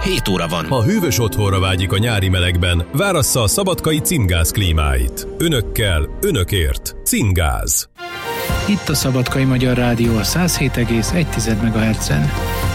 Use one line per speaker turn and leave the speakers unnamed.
7 óra van.
Ha hűvös otthonra vágyik a nyári melegben, várassza a szabadkai Cimgáz klímáit. Önökkel, önökért. Cimgáz.
Itt a Szabadkai Magyar Rádió a 107,1 MHz-en.